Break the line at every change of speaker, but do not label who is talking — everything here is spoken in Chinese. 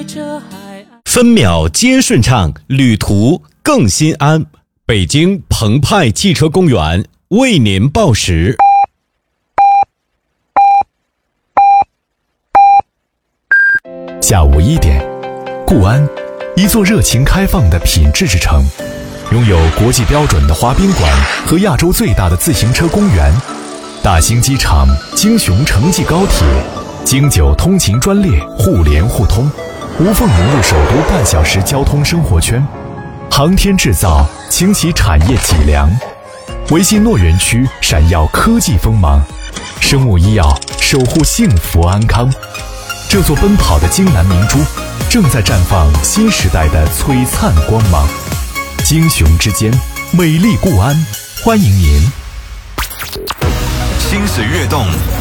分秒皆顺畅，旅途更心安。北京澎湃汽车公园为您报时。
下午1点，固安，一座热情开放的品质之城，拥有国际标准的滑冰馆和亚洲最大的自行车公园，大兴机场、京雄城际高铁、京九通勤专列互联互通，无缝融入首都半小时交通生活圈。航天制造倾起产业脊梁，维信诺园区闪耀科技锋芒，生物医药守护幸福安康。这座奔跑的京南明珠正在绽放新时代的璀璨光芒。京雄之间，美丽固安，欢迎您。
心水跃动，